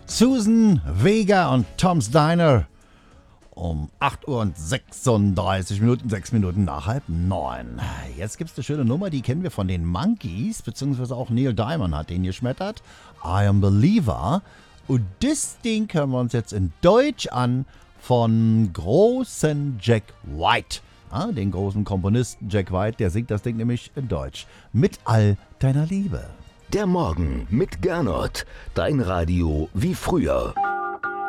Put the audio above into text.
Susan Vega und Tom's Diner um 8 Uhr und 36 Minuten, 6 Minuten nach 8:30. Jetzt gibt's eine schöne Nummer, die kennen wir von den Monkees, beziehungsweise auch Neil Diamond hat den geschmettert. I Am Believer. Und das Ding hören wir uns jetzt in Deutsch an von großen Jack White. Ja, den großen Komponisten Jack White, der singt das Ding nämlich in Deutsch. Mit all deiner Liebe. Der Morgen mit Gernot. Dein Radio wie früher.